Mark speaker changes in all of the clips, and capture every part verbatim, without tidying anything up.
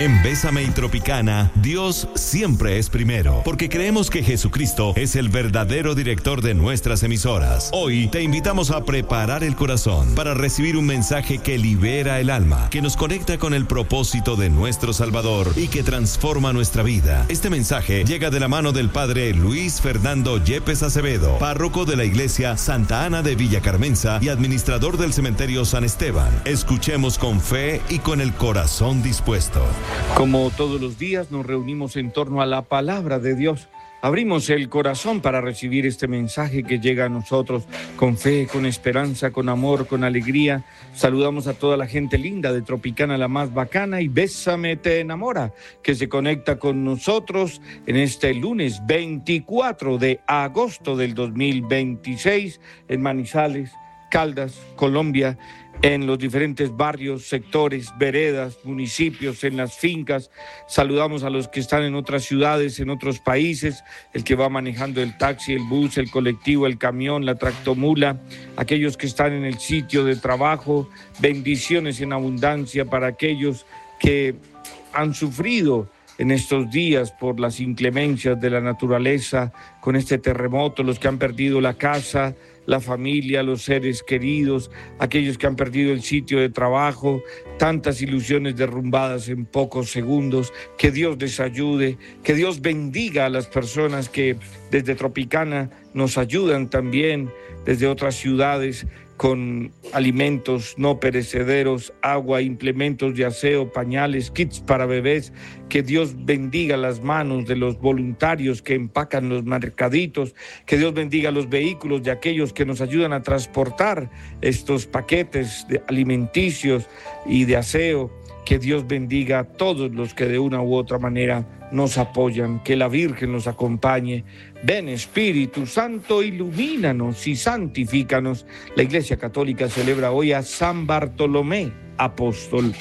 Speaker 1: En Bésame y Tropicana, Dios siempre es primero, porque creemos que Jesucristo es el verdadero director de nuestras emisoras. Hoy te invitamos a preparar el corazón para recibir un mensaje que libera el alma, que nos conecta con el propósito de nuestro Salvador y que transforma nuestra vida. Este mensaje llega de la mano del Padre Luis Fernando Yepes Acevedo, párroco de la Iglesia Santa Ana de Villa Carmenza y administrador del Cementerio San Esteban. Escuchemos con fe y con el corazón dispuesto.
Speaker 2: Como todos los días nos reunimos en torno a la palabra de Dios. Abrimos el corazón para recibir este mensaje que llega a nosotros con fe, con esperanza, con amor, con alegría. Saludamos a toda la gente linda de Tropicana, la más bacana, y Bésame te enamora, que se conecta con nosotros en este lunes veinticuatro de agosto del dos mil veintiséis en Manizales, Caldas, Colombia, en los diferentes barrios, sectores, veredas, municipios, en las fincas. Saludamos a los que están en otras ciudades, en otros países, el que va manejando el taxi, el bus, el colectivo, el camión, la tractomula, aquellos que están en el sitio de trabajo. Bendiciones en abundancia para aquellos que han sufrido en estos días por las inclemencias de la naturaleza, con este terremoto, los que han perdido la casa, la familia, los seres queridos, aquellos que han perdido el sitio de trabajo, tantas ilusiones derrumbadas en pocos segundos. Que Dios les ayude, que Dios bendiga a las personas que desde Tropicana nos ayudan también, desde otras ciudades, con alimentos no perecederos, agua, implementos de aseo, pañales, kits para bebés. Que Dios bendiga las manos de los voluntarios que empacan los mercaditos. Que Dios bendiga los vehículos de aquellos que nos ayudan a transportar estos paquetes de alimenticios y de aseo. Que Dios bendiga a todos los que de una u otra manera nos apoyan. Que la Virgen nos acompañe. Ven, Espíritu Santo, ilumínanos y santifícanos. La Iglesia Católica celebra hoy a San Bartolomé, apóstol.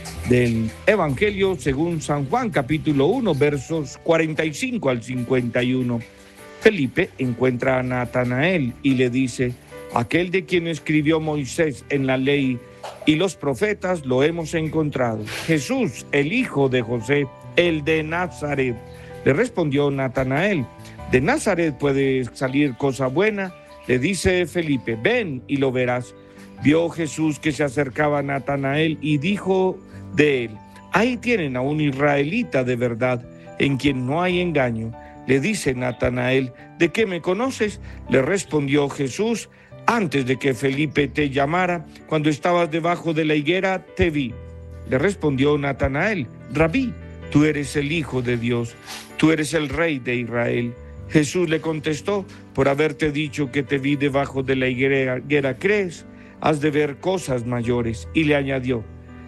Speaker 2: Del Evangelio según San Juan, capítulo uno, versos cuarenta y cinco al cincuenta y uno. Felipe encuentra a Natanael y le dice: aquel de quien escribió Moisés en la ley y los profetas lo hemos encontrado, Jesús, el hijo de José, el de Nazaret. Le respondió Natanael: de Nazaret puede salir cosa buena. Le dice Felipe: ven y lo verás. Vio Jesús que se acercaba a Natanael y dijo de él: ahí tienen a un israelita de verdad, en quien no hay engaño. Le dice Natanael: ¿de qué me conoces? Le respondió Jesús: antes de que Felipe te llamara, cuando estabas debajo de la higuera, te vi. Le respondió Natanael: Rabí, tú eres el Hijo de Dios, tú eres el Rey de Israel. Jesús le contestó: por haberte dicho que te vi debajo de la higuera, ¿crees? Has de ver cosas mayores. Y le añadió: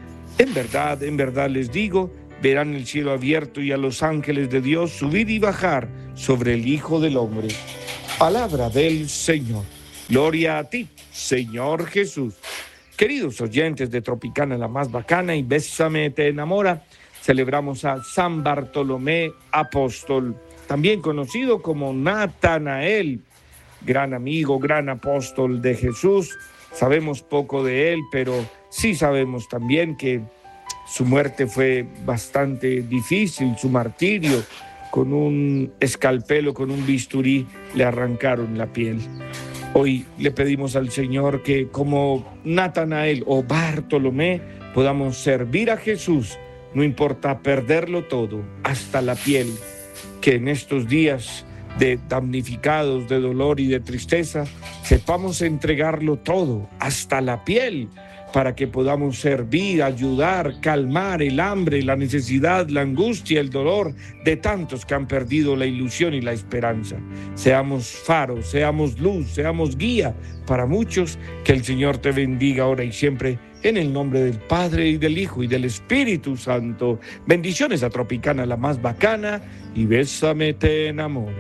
Speaker 2: en verdad, en verdad les digo, verán el cielo abierto y a los ángeles de Dios subir y bajar sobre el Hijo del Hombre. Palabra del Señor. Gloria a ti, Señor Jesús. Queridos oyentes de Tropicana, la más bacana, y Bésame te enamora, celebramos a San Bartolomé, apóstol, también conocido como Natanael, gran amigo, gran apóstol de Jesús. Sabemos poco de él, pero sí sabemos también que su muerte fue bastante difícil, su martirio. Con un escalpelo, con un bisturí, le arrancaron la piel. Hoy le pedimos al Señor que, como Natanael o Bartolomé, podamos servir a Jesús, no importa perderlo todo, hasta la piel. Que en estos días de damnificados, de dolor y de tristeza, sepamos entregarlo todo, hasta la piel, para que podamos servir, ayudar, calmar el hambre, la necesidad, la angustia, el dolor de tantos que han perdido la ilusión y la esperanza. Seamos faro, seamos luz, seamos guía para muchos. Que el Señor te bendiga ahora y siempre, en el nombre del Padre y del Hijo y del Espíritu Santo. Bendiciones a Tropicana, la más bacana, y Bésame te enamora.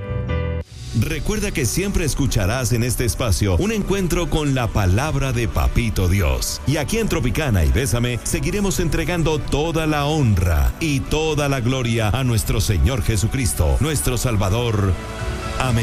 Speaker 1: Recuerda que siempre escucharás en este espacio un encuentro con la palabra de Papito Dios. Y aquí en Tropicana y Bésame seguiremos entregando toda la honra y toda la gloria a nuestro Señor Jesucristo, nuestro Salvador. Amén.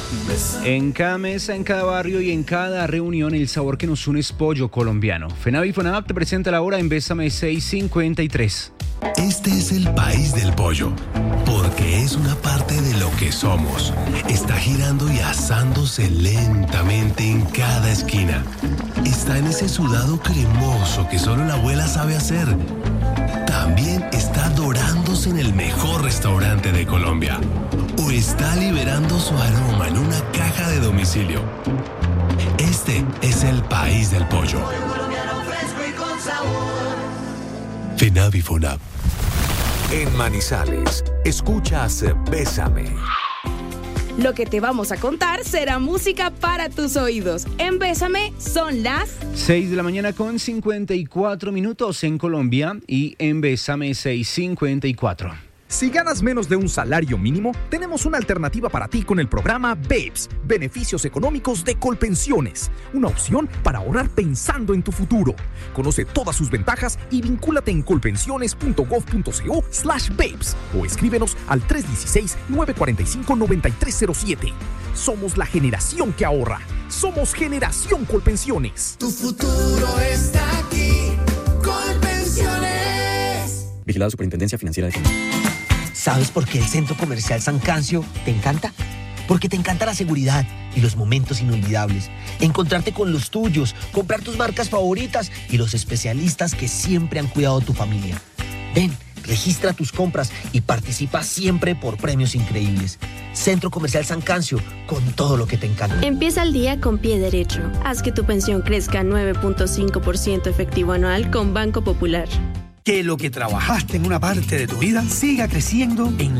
Speaker 3: En cada mesa, en cada barrio y en cada reunión, el sabor que nos une es pollo colombiano. FENAVI y FONAVAP te presenta la hora en Bésame seiscientos cincuenta y tres.
Speaker 4: Este es el país del pollo, porque es una parte de lo que somos. Está girando y asándose lentamente en cada esquina. Está en ese sudado cremoso que solo la abuela sabe hacer. También está dorándose en el mejor restaurante de Colombia. O está liberando su aroma en una caja de domicilio. Este es el país del pollo. FENAVI y FONAV.
Speaker 5: En Manizales, escuchas Bésame.
Speaker 6: Lo que te vamos a contar será música para tus oídos. En Bésame son las
Speaker 3: seis de la mañana con cincuenta y cuatro minutos en Colombia y en Bésame seis cincuenta y cuatro.
Speaker 7: Si ganas menos de un salario mínimo, tenemos una alternativa para ti con el programa BEPS, Beneficios Económicos de Colpensiones. Una opción para ahorrar pensando en tu futuro. Conoce todas sus ventajas y vincúlate en colpensiones.gov.co slash BEPS o escríbenos al tres uno seis, nueve cuatro cinco, nueve tres cero siete. Somos la generación que ahorra. Somos Generación Colpensiones.
Speaker 8: Tu futuro está aquí. Colpensiones.
Speaker 9: Vigilado Superintendencia Financiera de Colombia.
Speaker 10: ¿Sabes por qué el Centro Comercial San Cancio te encanta? Porque te encanta la seguridad y los momentos inolvidables. Encontrarte con los tuyos, comprar tus marcas favoritas y los especialistas que siempre han cuidado de tu familia. Ven, registra tus compras y participa siempre por premios increíbles. Centro Comercial San Cancio, con todo lo que te encanta.
Speaker 11: Empieza el día con pie derecho. Haz que tu pensión crezca nueve punto cinco por ciento efectivo anual con Banco Popular.
Speaker 12: Que lo que trabajaste en una parte de tu vida siga creciendo en